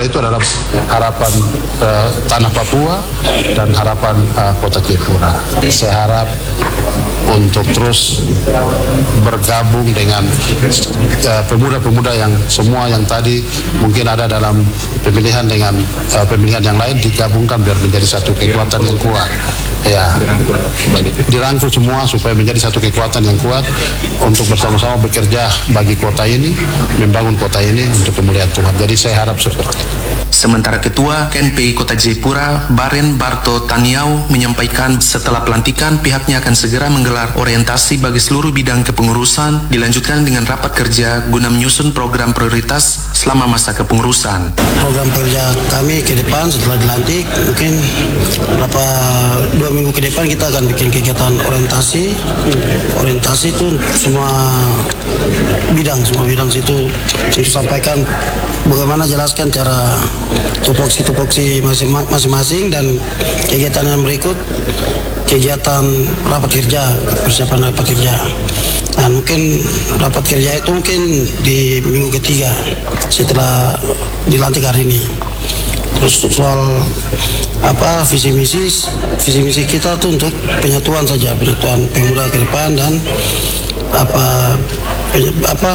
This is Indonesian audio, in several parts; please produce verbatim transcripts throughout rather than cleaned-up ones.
itu adalah harapan uh, tanah Papua dan harapan uh, Kota Jayapura. Saya harap untuk terus bergabung dengan uh, pemuda-pemuda yang semua yang tadi mungkin ada dalam pemilihan dengan uh, pemilihan yang lain digabungkan biar menjadi satu kekuatan yang kuat. Ya, dirangkul semua supaya menjadi satu kekuatan yang kuat untuk bersama-sama bekerja bagi kota ini, membangun kota ini untuk kemuliaan Tuhan. Jadi saya harap seperti itu. Sementara Ketua K N P I Kota Jayapura, Baren Barto Taniau, menyampaikan setelah pelantikan pihaknya akan segera menggelar orientasi bagi seluruh bidang kepengurusan, dilanjutkan dengan rapat kerja guna menyusun program prioritas selama masa kepengurusan. Program kerja kami ke depan setelah dilantik, mungkin berapa dua minggu ke depan kita akan bikin kegiatan orientasi. Orientasi itu semua bidang, semua bidang situ saya sampaikan bagaimana jelaskan cara tupoksi-tupoksi masing-masing dan kegiatan yang berikut kegiatan rapat kerja, persiapan rapat kerja. Nah, mungkin rapat kerja itu mungkin di minggu ketiga setelah dilantik hari ini. Terus soal apa visi misi visi misi kita tuh untuk penyatuan saja, penyatuan pemuda ke depan dan apa apa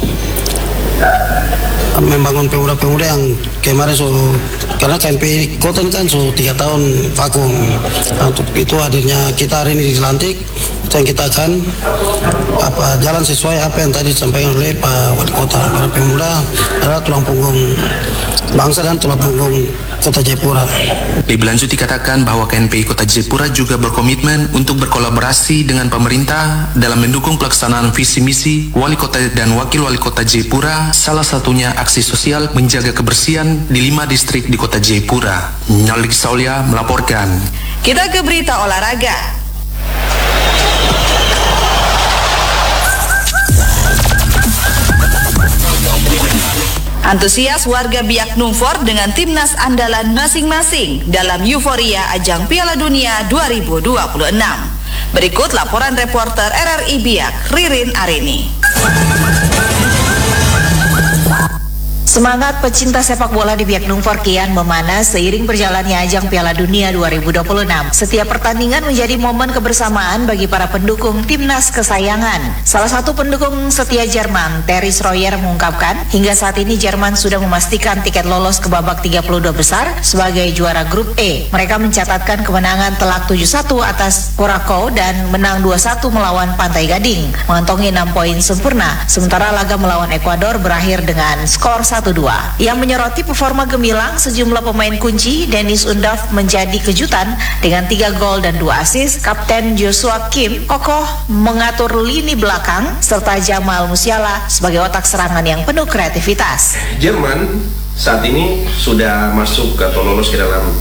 membangun pemuda-pemuda yang kemarin so karena K N P I Kota kan so tiga tahun vakum. Nah, untuk itu hadirnya kita hari ini dilantik, yang kita akan apa jalan sesuai apa yang tadi disampaikan oleh Pak Wali Kota. Para pemuda adalah tulang punggung bangsa dan tulang punggung Kota Jayapura. Lebih lanjut dikatakan bahwa K N P I Kota Jayapura juga berkomitmen untuk berkolaborasi dengan pemerintah dalam mendukung pelaksanaan visi misi Wali Kota dan Wakil Wali Kota Jayapura, salah satunya aksi sosial menjaga kebersihan di lima distrik di Kota Jayapura. Nyalik Saulia melaporkan. Kita ke berita olahraga. Antusias warga Biak Numfor dengan timnas andalan masing-masing dalam euforia ajang Piala Dunia dua ribu dua puluh enam. Berikut laporan reporter R R I Biak, Ririn Arini. Semangat pecinta sepak bola di Biak Numfor kian memanas seiring berjalannya ajang Piala Dunia dua ribu dua puluh enam. Setiap pertandingan menjadi momen kebersamaan bagi para pendukung timnas kesayangan. Salah satu pendukung setia Jerman, Terry Schroyer, mengungkapkan hingga saat ini Jerman sudah memastikan tiket lolos ke babak tiga puluh dua besar sebagai juara grup E. Mereka mencatatkan kemenangan telak tujuh satu atas Curacao dan menang dua satu melawan Pantai Gading, mengantongi enam poin sempurna. Sementara laga melawan Ekuador berakhir dengan skor satu dua. Yang menyoroti performa gemilang sejumlah pemain kunci, Dennis Undaf menjadi kejutan dengan tiga gol dan dua assist. Kapten Joshua Kim kokoh mengatur lini belakang serta Jamal Musiala sebagai otak serangan yang penuh kreativitas. Jerman saat ini sudah masuk atau lolos ke dalam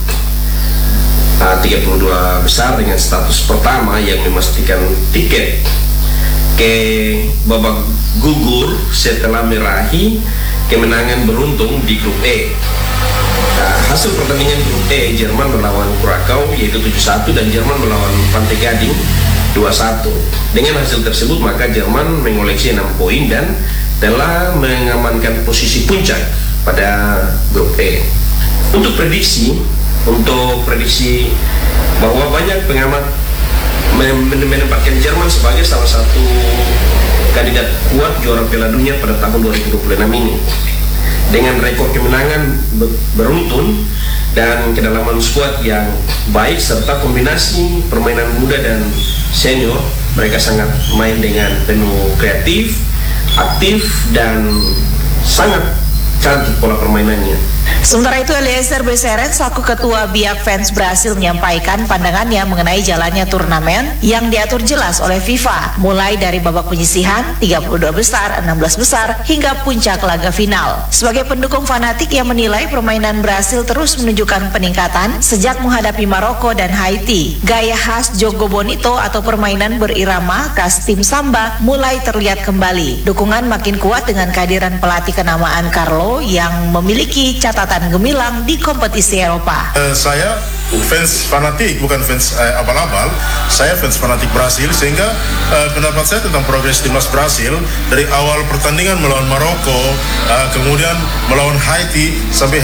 uh, tiga puluh dua besar dengan status pertama yang memastikan tiket ke babak gugur setelah meraih kemenangan beruntung di grup E. Nah, hasil pertandingan grup E, Jerman melawan Curacao yaitu tujuh satu dan Jerman melawan Pantai Gading dua satu. Dengan hasil tersebut maka Jerman mengoleksi enam poin dan telah mengamankan posisi puncak pada grup E. Untuk prediksi, untuk prediksi bahwa banyak pengamat menempatkan Jerman sebagai salah satu kandidat kuat juara Piala Dunia pada tahun dua ribu dua puluh enam ini. Dengan rekor kemenangan beruntun dan kedalaman skuad yang baik serta kombinasi permainan muda dan senior, mereka sangat main dengan penuh kreatif, aktif dan sangat cantik pola permainannya. Sementara itu Eliezer Beseret selaku ketua Biak Fans Brasil menyampaikan pandangannya mengenai jalannya turnamen yang diatur jelas oleh FIFA, mulai dari babak penyisihan, tiga puluh dua besar, enam belas besar, hingga puncak laga final. Sebagai pendukung fanatik yang menilai permainan Brasil terus menunjukkan peningkatan sejak menghadapi Maroko dan Haiti, gaya khas Jogo Bonito atau permainan berirama khas tim Samba mulai terlihat kembali. Dukungan makin kuat dengan kehadiran pelatih kenamaan Carlo yang memiliki catatan gemilang di kompetisi Eropa. Uh, saya fans fanatik, bukan fans uh, abal-abal. Saya fans fanatik Brasil, sehingga uh, pendapat saya tentang progres timnas Brasil dari awal pertandingan melawan Maroko, uh, kemudian melawan Haiti sampai hari ini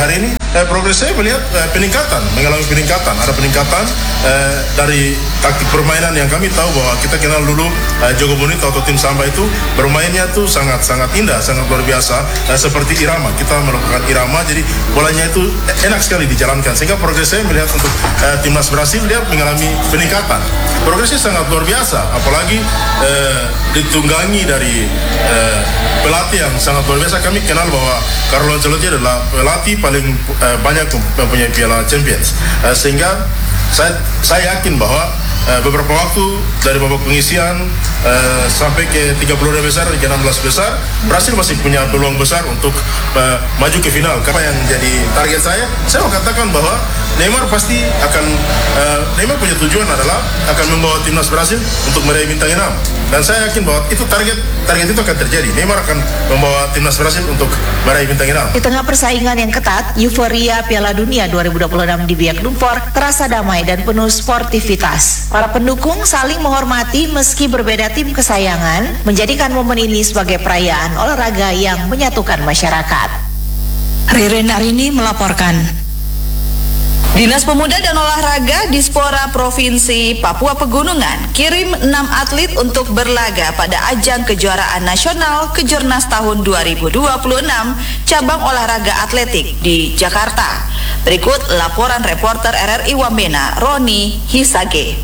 eh, progres saya melihat eh, peningkatan, mengalami peningkatan. Ada peningkatan eh, dari taktik permainan yang kami tahu bahwa kita kenal dulu eh, Jogo Bonito atau tim Samba itu bermainnya tuh sangat-sangat indah, sangat luar biasa, eh, seperti irama. Kita melakukan irama, jadi bolanya itu enak sekali dijalankan. Sehingga progres saya melihat untuk eh, timnas Brasil dia mengalami peningkatan. Progresnya sangat luar biasa, apalagi eh, ditunggangi dari eh, pelatih yang sangat luar biasa. Kami kenal bahwa Carlo Ancelotti adalah pelatih paling uh, banyak mempunyai Piala Champions, uh, sehingga saya saya yakin bahwa uh, beberapa waktu dari babak pengisian uh, sampai ke tiga puluh dua besar, ke enam belas besar, Brasil masih punya peluang besar untuk uh, maju ke final. Karena yang jadi target saya, saya mau katakan bahwa Neymar pasti akan uh, Neymar punya tujuan adalah akan membawa timnas Brasil untuk meraih bintang enam, dan saya yakin bahwa itu target target itu akan terjadi. Neymar akan membawa timnas Brasil untuk meraih bintang enam. Di tengah persaingan yang ketat, euforia Piala Dunia dua ribu dua puluh enam di Biak Numfor terasa damai dan penuh sportivitas. Para pendukung saling menghormati meski berbeda tim kesayangan, menjadikan momen ini sebagai perayaan olahraga yang menyatukan masyarakat. Ririn Arini melaporkan. Dinas Pemuda dan Olahraga Dispora Provinsi Papua Pegunungan kirim enam atlet untuk berlaga pada ajang kejuaraan nasional Kejurnas tahun dua ribu dua puluh enam cabang olahraga atletik di Jakarta. Berikut laporan reporter R R I Wamena, Roni Hisage.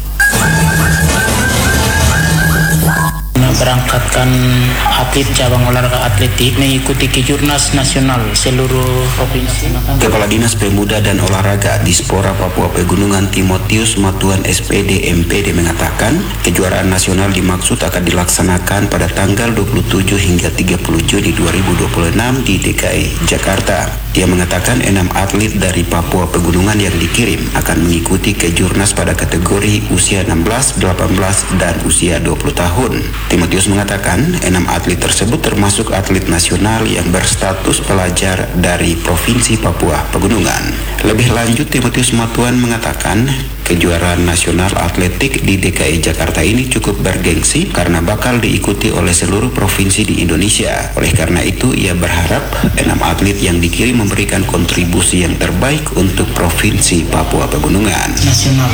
Berangkatkan atlet cabang olahraga atletik mengikuti Kejurnas nasional seluruh provinsi. Kepala Dinas Pemuda dan Olahraga Dispora Papua Pegunungan Timotius Matuan S P D M P D mengatakan kejuaraan nasional dimaksud akan dilaksanakan pada tanggal dua puluh tujuh hingga tiga puluh Juni dua ribu dua puluh enam di D K I Jakarta. Dia mengatakan enam atlet dari Papua Pegunungan yang dikirim akan mengikuti Kejurnas pada kategori usia enam belas, delapan belas, dan usia dua puluh tahun. Timotius mengatakan enam atlet tersebut termasuk atlet nasional yang berstatus pelajar dari Provinsi Papua Pegunungan. Lebih lanjut, Timotius Matuan mengatakan kejuaraan nasional atletik di D K I Jakarta ini cukup bergengsi karena bakal diikuti oleh seluruh provinsi di Indonesia. Oleh karena itu, ia berharap enam atlet yang dikirim memberikan kontribusi yang terbaik untuk Provinsi Papua Pegunungan. Nasional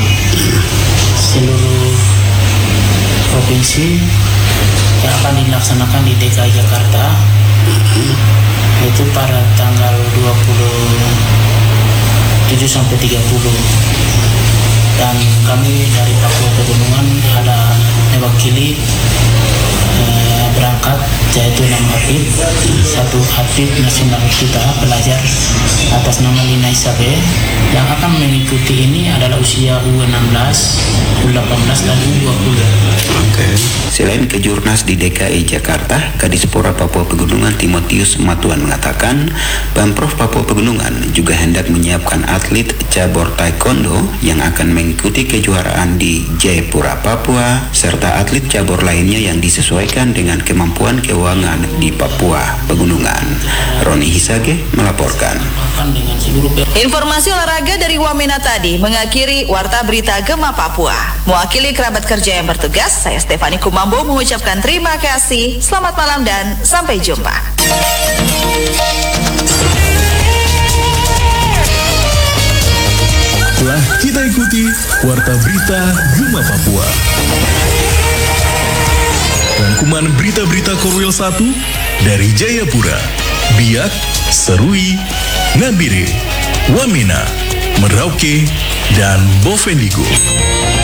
seluruh provinsi yang akan dilaksanakan di D K I Jakarta yaitu pada tanggal dua puluh tujuh sampai tiga puluh, dan kami dari Papua Pegunungan ada mewakili eh, berangkat yaitu enam atlet, satu atlet nasional kita pelajar atas nama Lina Isabe yang akan mengikuti ini adalah usia U enam belas, U delapan belas, dan U dua puluh. Okay. Selain Kejurnas di D K I Jakarta, Kadispora Papua Pegunungan Timotius Matuan mengatakan Pemprov Papua Pegunungan juga hendak menyiapkan atlet cabur taekwondo yang akan mengikuti kejuaraan di Jayapura, Papua, serta atlet cabur lainnya yang disesuaikan dengan kemampuan keuangan di Papua Pegunungan. Roni Hisage melaporkan. Informasi olahraga dari Wamena tadi mengakhiri Warta Berita Gema Papua. Mewakili kerabat kerja yang bertugas, saya Stefani Kumambo mengucapkan terima kasih, selamat malam dan sampai jumpa. Telah kita ikuti Warta Berita Gema Papua. Rangkuman berita-berita Korwil satu dari Jayapura, Biak, Serui, Nabire, Wamena, Merauke, dan Bovendigul.